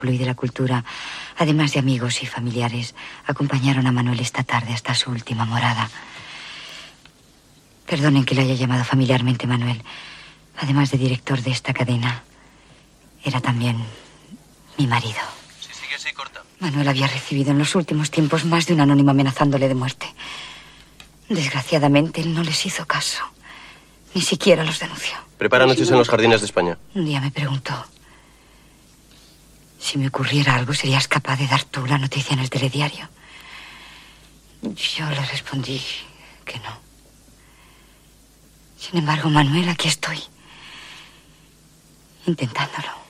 y de la cultura, además de amigos y familiares, acompañaron a Manuel esta tarde hasta su última morada. Perdonen que le haya llamado familiarmente Manuel. Además de director de esta cadena, era también mi marido. Si sigue así, corta. Manuel había recibido en los últimos tiempos más de un anónimo amenazándole de muerte. Desgraciadamente, él no les hizo caso. Ni siquiera los denunció. Prepara noches en los jardines de España. Un día me preguntó: si me ocurriera algo, ¿serías capaz de dar tú la noticia en el telediario? Yo le respondí que no. Sin embargo, Manuel, aquí estoy, intentándolo.